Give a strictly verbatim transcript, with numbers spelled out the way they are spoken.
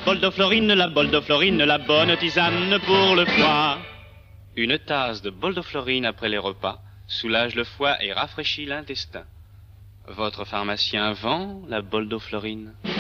boldoflorine, la boldoflorine, la bonne tisane pour le foie. Une tasse de boldoflorine après les repas soulage le foie et rafraîchit l'intestin. Votre pharmacien vend la boldoflorine.